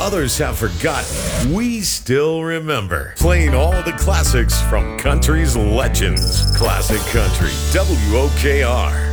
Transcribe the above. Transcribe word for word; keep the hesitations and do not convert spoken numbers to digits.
others have forgotten, we still remember. Playing all the classics from country's legends. Classic Country, W O K R.